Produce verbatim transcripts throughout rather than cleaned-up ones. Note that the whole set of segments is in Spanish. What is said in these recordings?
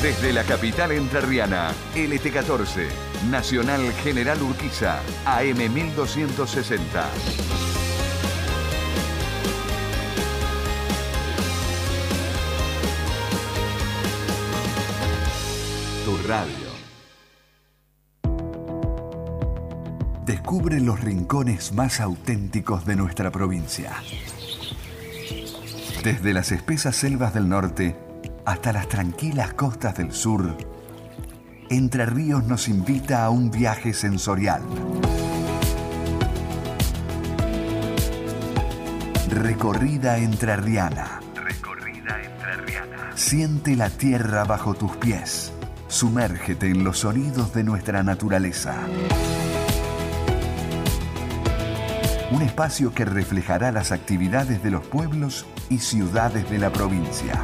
Desde la capital entrerriana, L T catorce, Nacional General Urquiza, A M mil doscientos sesenta. Tu radio. Descubre los rincones más auténticos de nuestra provincia. Desde las espesas selvas del norte hasta las tranquilas costas del sur, Entre Ríos nos invita a un viaje sensorial. Recorrida entrerriana. Recorrida entrerriana. Siente la tierra bajo tus pies. Sumérgete en los sonidos de nuestra naturaleza. Un espacio que reflejará las actividades de los pueblos y ciudades de la provincia.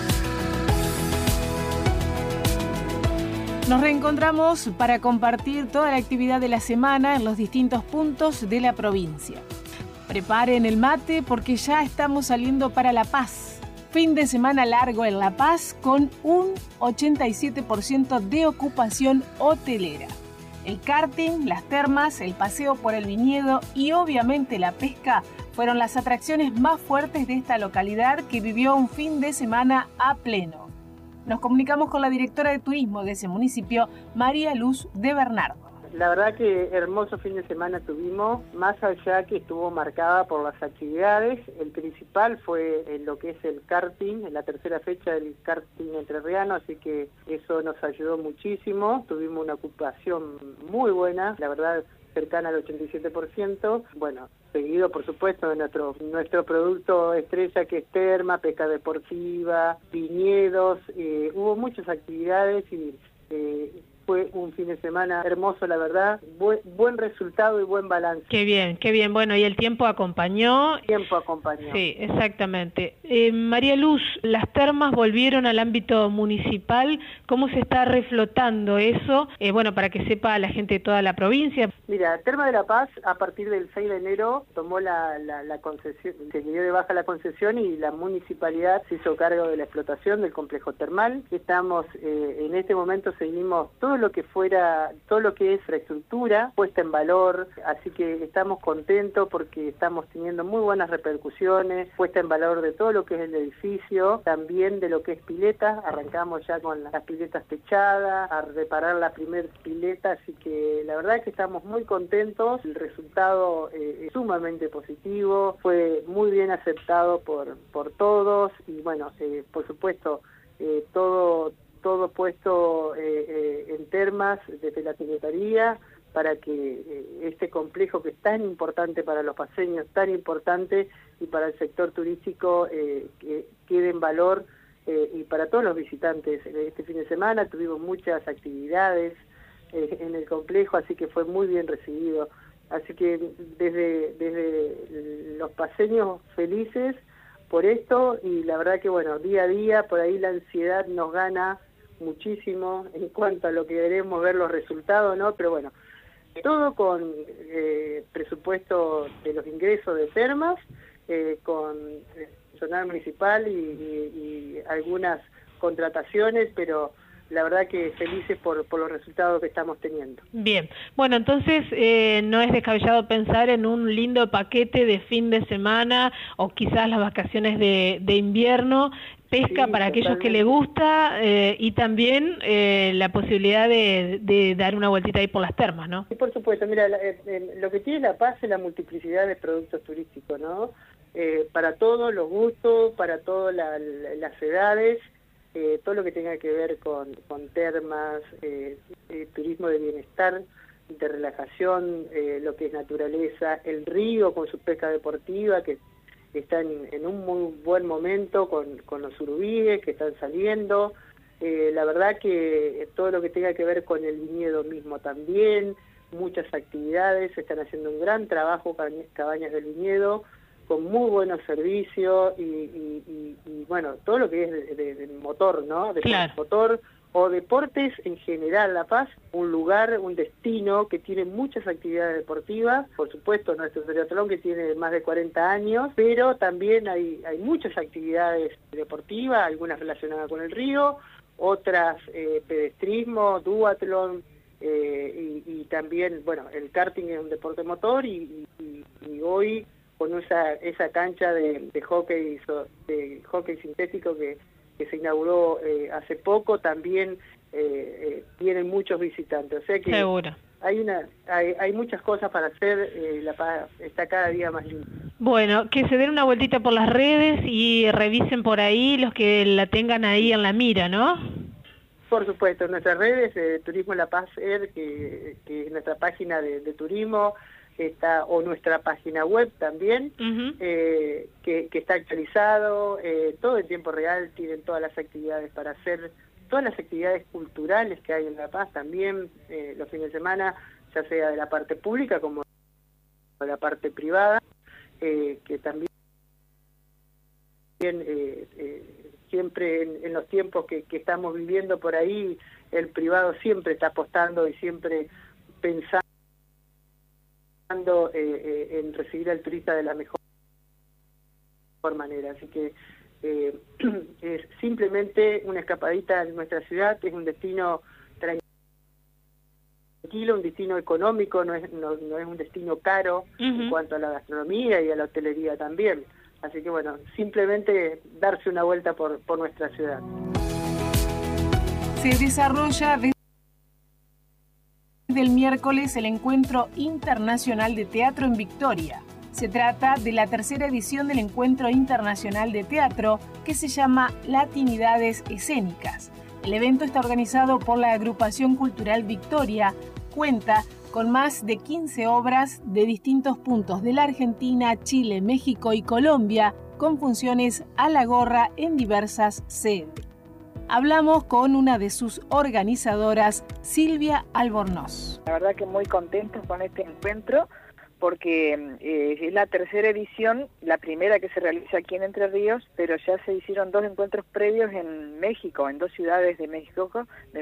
Nos reencontramos para compartir toda la actividad de la semana en los distintos puntos de la provincia. Preparen el mate porque ya estamos saliendo para La Paz. Fin de semana largo en La Paz con un ochenta y siete por ciento de ocupación hotelera. El karting, las termas, el paseo por el viñedo y obviamente la pesca fueron las atracciones más fuertes de esta localidad que vivió un fin de semana a pleno. Nos comunicamos con la directora de turismo de ese municipio, María Luz de Bernardo. La verdad que hermoso fin de semana tuvimos, más allá que estuvo marcada por las actividades. El principal fue en lo que es el karting, en la tercera fecha del karting entrerriano, así que eso nos ayudó muchísimo. Tuvimos una ocupación muy buena, la verdad cercana al ochenta y siete por ciento. Bueno, seguido por supuesto de nuestro, nuestro producto estrella que es terma, pesca deportiva, viñedos. Eh, hubo muchas actividades y eh, fue un fin de semana hermoso, la verdad. Buen, buen resultado y buen balance. Qué bien, qué bien. Bueno, y el tiempo acompañó. El tiempo acompañó. Sí, exactamente. Eh, María Luz, las termas volvieron al ámbito municipal. ¿Cómo se está reflotando eso? Eh, bueno, para que sepa la gente de toda la provincia. Mira, Terma de La Paz, a partir del seis de enero, tomó la, la, la concesión, se dio de baja la concesión y la municipalidad se hizo cargo de la explotación del complejo termal. Estamos, eh, en este momento seguimos todo lo que fuera, todo lo que es infraestructura puesta en valor, así que estamos contentos porque estamos teniendo muy buenas repercusiones, puesta en valor de todo lo que es el edificio, también de lo que es pileta. Arrancamos ya con las piletas techadas, a reparar la primer pileta, así que la verdad es que estamos muy contentos. El resultado eh, es sumamente positivo, fue muy bien aceptado por, por todos y bueno, eh, por supuesto, eh, todo todo puesto eh, eh, en termas desde la Secretaría para que eh, este complejo que es tan importante para los paseños, tan importante y para el sector turístico eh, que quede en valor eh, y para todos los visitantes. Este fin de semana tuvimos muchas actividades eh, en el complejo, así que fue muy bien recibido. Así que desde, desde los paseños felices por esto y la verdad que bueno, día a día por ahí la ansiedad nos gana muchísimo en cuanto a lo que queremos ver los resultados, ¿no? Pero bueno, todo con eh, presupuesto de los ingresos de termas, eh, con personal municipal y, y, y algunas contrataciones, pero la verdad que felices por, por los resultados que estamos teniendo. Bien, bueno, entonces eh, no es descabellado pensar en un lindo paquete de fin de semana o quizás las vacaciones de, de invierno, pesca sí, para aquellos que les gusta eh, y también eh, la posibilidad de, de dar una vueltita ahí por las termas, ¿no? Sí, por supuesto, mira, la, eh, lo que tiene La Paz es la multiplicidad de productos turísticos, ¿no? Eh, para todos los gustos, para todas la, la, las edades. Eh, todo lo que tenga que ver con, con termas, eh, eh, turismo de bienestar, de relajación, eh, lo que es naturaleza, el río con su pesca deportiva que está en, en un muy buen momento con, con los surubíes que están saliendo, eh, la verdad que todo lo que tenga que ver con el viñedo mismo también, muchas actividades, se están haciendo un gran trabajo Cabañas del Viñedo, con muy buenos servicios y, y, y, y bueno, todo lo que es de, de, de motor, ¿no? De claro. motor o deportes en general. La Paz, un lugar, un destino que tiene muchas actividades deportivas, por supuesto nuestro triatlón que tiene más de cuarenta años, pero también hay, hay muchas actividades deportivas, algunas relacionadas con el río, otras eh, pedestrismo, duatlón, eh, y, y también, bueno, el karting es un deporte motor y, y, y hoy con esa, esa cancha de, de hockey de hockey sintético que, que se inauguró eh, hace poco, también eh, eh, tienen muchos visitantes. O sea que seguro. Hay, una, hay, hay muchas cosas para hacer, eh, La Paz está cada día más linda. Bueno, que se den una vueltita por las redes y revisen por ahí los que la tengan ahí en la mira, ¿no? Por supuesto, en nuestras redes, eh, Turismo La Paz Air, que, que es nuestra página de, de turismo, está, o nuestra página web también, uh-huh. eh, que, que está actualizado, eh, todo en tiempo real, tienen todas las actividades para hacer, todas las actividades culturales que hay en La Paz también, eh, los fines de semana, ya sea de la parte pública como de la parte privada, eh, que también eh, eh, siempre en, en los tiempos que, que estamos viviendo por ahí, el privado siempre está apostando y siempre pensando eh, eh, en recibir al turista de la mejor manera. Así que eh, es simplemente una escapadita en nuestra ciudad, es un destino tranquilo, un destino económico, no es, no, no es un destino caro uh-huh. en cuanto a la gastronomía y a la hotelería también. Así que bueno, simplemente darse una vuelta por, por nuestra ciudad. Se desarrolla desde el miércoles el Encuentro Internacional de Teatro en Victoria. Se trata de la tercera edición del Encuentro Internacional de Teatro, que se llama Latinidades Escénicas. El evento está organizado por la Agrupación Cultural Victoria, cuenta con más de quince obras de distintos puntos de la Argentina, Chile, México y Colombia, con funciones a la gorra en diversas sedes. Hablamos con una de sus organizadoras, Silvia Albornoz. La verdad que muy contentos con este encuentro, porque eh, es la tercera edición, la primera que se realiza aquí en Entre Ríos, pero ya se hicieron dos encuentros previos en México, en dos ciudades de México,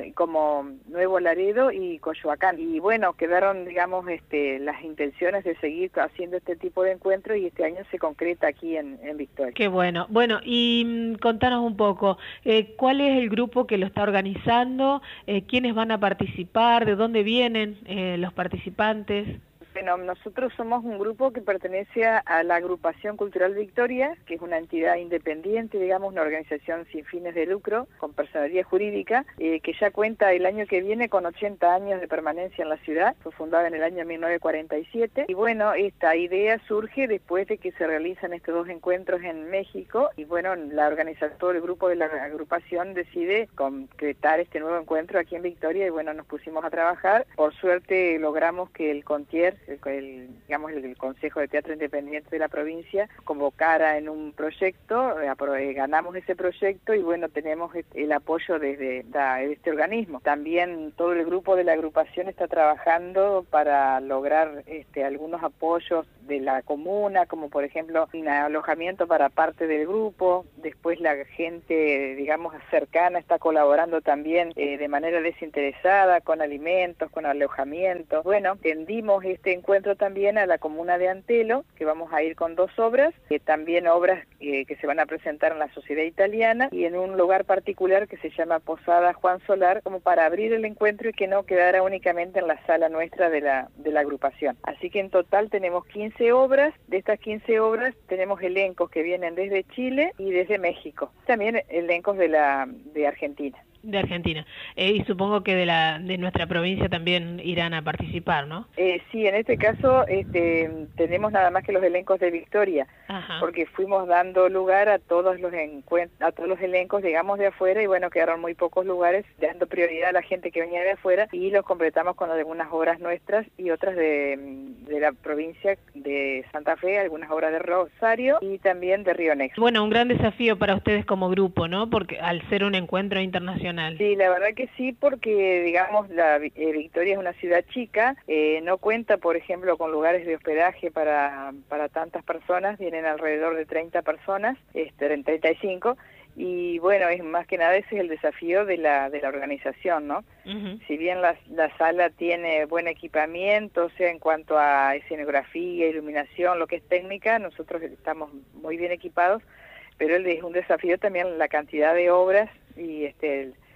como Nuevo Laredo y Coyoacán. Y bueno, quedaron, digamos, este, las intenciones de seguir haciendo este tipo de encuentros y este año se concreta aquí en, en Victoria. Qué bueno. Bueno, y mmm, contanos un poco, eh, ¿cuál es el grupo que lo está organizando? Eh, ¿Quiénes van a participar? ¿De dónde vienen eh, los participantes? Bueno, nosotros somos un grupo que pertenece a la Agrupación Cultural Victoria, que es una entidad independiente, digamos, una organización sin fines de lucro, con personalidad jurídica, eh, que ya cuenta el año que viene con ochenta años de permanencia en la ciudad. Fue fundada en el año mil novecientos cuarenta y siete. Y bueno, esta idea surge después de que se realizan estos dos encuentros en México. Y bueno, la organización, todo el grupo de la agrupación decide concretar este nuevo encuentro aquí en Victoria. Y bueno, nos pusimos a trabajar. Por suerte logramos que el Contier, El, el, digamos, el, el Consejo de Teatro Independiente de la provincia convocara en un proyecto, eh, ganamos ese proyecto y bueno, tenemos el apoyo desde da, este organismo. También todo el grupo de la agrupación está trabajando para lograr este, algunos apoyos de la comuna, como por ejemplo un alojamiento para parte del grupo. Después la gente, digamos, cercana está colaborando también eh, de manera desinteresada con alimentos, con alojamientos. Bueno, tendimos este encuentro también a la comuna de Antelo, que vamos a ir con dos obras, eh, también obras eh, que se van a presentar en la Sociedad Italiana y en un lugar particular que se llama Posada Juan Solar, como para abrir el encuentro y que no quedara únicamente en la sala nuestra de la, de la agrupación. Así que en total tenemos quince obras, de estas quince obras tenemos elencos que vienen desde Chile y desde México, también elencos de, la, de Argentina. De Argentina. Eh, y supongo que de la de nuestra provincia también irán a participar, ¿no? Eh, sí, en este caso este, tenemos nada más que los elencos de Victoria, Ajá. porque fuimos dando lugar a todos los a todos los elencos, digamos, de afuera, y bueno, quedaron muy pocos lugares, dando prioridad a la gente que venía de afuera, y los completamos con algunas obras nuestras y otras de, de la provincia de Santa Fe, algunas obras de Rosario y también de Río Negro. Bueno, un gran desafío para ustedes como grupo, ¿no? Porque al ser un encuentro internacional. Sí, la verdad que sí, porque digamos la eh, Victoria es una ciudad chica, eh, no cuenta, por ejemplo, con lugares de hospedaje para para tantas personas, vienen alrededor de treinta personas, este, treinta y cinco, y bueno, es más que nada ese es el desafío de la de la organización, ¿no? Uh-huh. Si bien la, la sala tiene buen equipamiento, o sea, en cuanto a escenografía, iluminación, lo que es técnica, nosotros estamos muy bien equipados, pero es un desafío también la cantidad de obras y este el,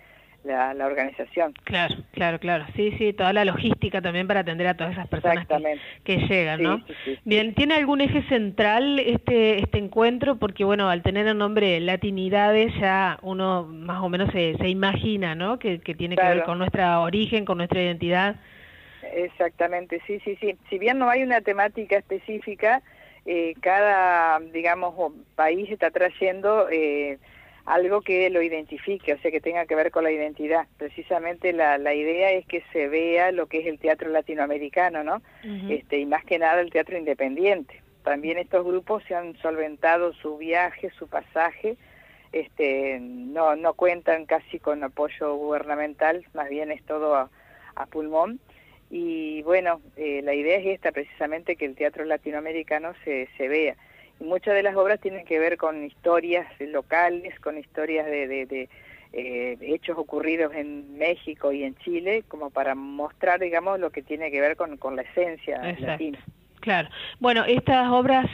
la, la organización. Claro, claro, claro. Sí, sí, toda la logística también para atender a todas esas personas que, que llegan, sí, ¿no? Sí, sí. Bien, ¿tiene algún eje central este este encuentro? Porque, bueno, al tener el nombre Latinidades ya uno más o menos se, se imagina, ¿no? Que, que tiene claro. que ver con nuestra origen, con nuestra identidad. Exactamente, sí, sí, sí. Si bien no hay una temática específica, eh, cada, digamos, país está trayendo eh, algo que lo identifique, o sea, que tenga que ver con la identidad. Precisamente la, la idea es que se vea lo que es el teatro latinoamericano, ¿no? Uh-huh. Este, y más que nada el teatro independiente. También estos grupos se han solventado su viaje, su pasaje, este, no, no cuentan casi con apoyo gubernamental, más bien es todo a, a pulmón. Y bueno, eh, la idea es esta, precisamente que el teatro latinoamericano se, se vea. Y muchas de las obras tienen que ver con historias locales, con historias de, de, de eh, hechos ocurridos en México y en Chile, como para mostrar, digamos, lo que tiene que ver con, con la esencia Exacto. latina. Claro. Bueno, estas obras,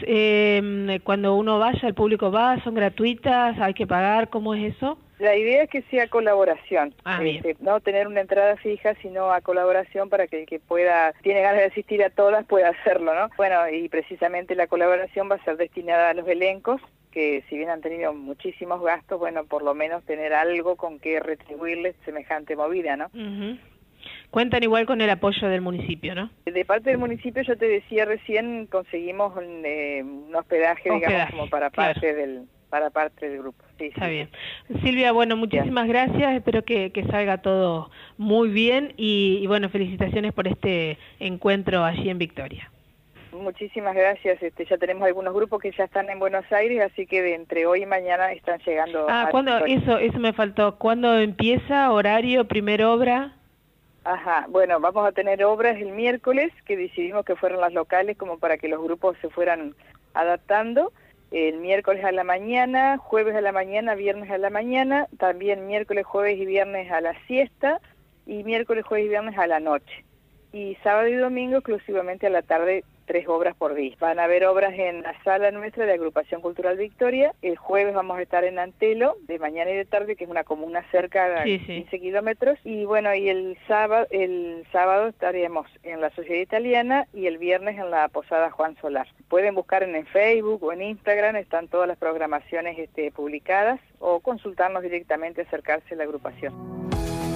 eh, cuando uno vaya, el público va, ¿son gratuitas? ¿Hay que pagar? ¿Cómo es eso? La idea es que sea colaboración, ah, este, no tener una entrada fija, sino a colaboración para que el que pueda, tiene ganas de asistir a todas, pueda hacerlo, ¿no? Bueno, y precisamente la colaboración va a ser destinada a los elencos, que si bien han tenido muchísimos gastos, bueno, por lo menos tener algo con que retribuirles semejante movida, ¿no? Uh-huh. Cuentan igual con el apoyo del municipio, ¿no? De parte del municipio, yo te decía recién, conseguimos un, eh, un hospedaje, hospedaje, digamos, como para parte claro. del... para parte del grupo. Sí, Está sí, bien. Silvia, bueno, muchísimas ya. gracias, espero que, que salga todo muy bien y, y bueno, felicitaciones por este encuentro allí en Victoria. Muchísimas gracias, este, ya tenemos algunos grupos que ya están en Buenos Aires, así que de entre hoy y mañana están llegando. Ah, ¿cuándo? Eso, eso me faltó. ¿Cuándo empieza? ¿Horario? ¿Primera obra? Ajá, bueno, vamos a tener obras el miércoles, que decidimos que fueran las locales como para que los grupos se fueran adaptando. El miércoles a la mañana, jueves a la mañana, viernes a la mañana, también miércoles, jueves y viernes a la siesta, y miércoles, jueves y viernes a la noche. Y sábado y domingo exclusivamente a la tarde, tres obras por día. Van a haber obras en la sala nuestra de Agrupación Cultural Victoria. El jueves vamos a estar en Antelo, de mañana y de tarde, que es una comuna cerca de sí, quince sí. kilómetros. Y bueno, y el sábado, el sábado estaremos en la Sociedad Italiana y el viernes en la Posada Juan Solar. Pueden buscar en, en Facebook o en Instagram, están todas las programaciones este, publicadas, o consultarnos directamente, acercarse a la agrupación.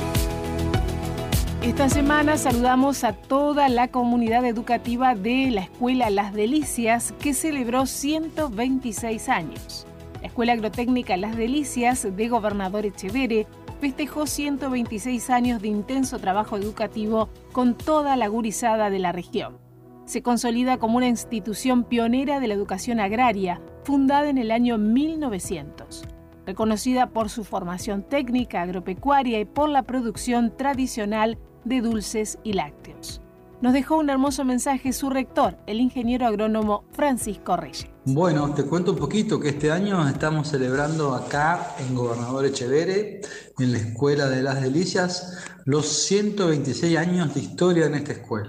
Esta semana saludamos a toda la comunidad educativa de la Escuela Las Delicias, que celebró ciento veintiséis años. La Escuela Agrotécnica Las Delicias de Gobernador Echevere festejó ciento veintiséis años de intenso trabajo educativo con toda la gurizada de la región. Se consolida como una institución pionera de la educación agraria, fundada en el año mil novecientos. Reconocida por su formación técnica agropecuaria y por la producción tradicional de dulces y lácteos. Nos dejó un hermoso mensaje su rector, el ingeniero agrónomo Francisco Reyes. Bueno, te cuento un poquito que este año estamos celebrando acá en Gobernador Echevere, en la Escuela de Las Delicias, los ciento veintiséis años de historia en esta escuela.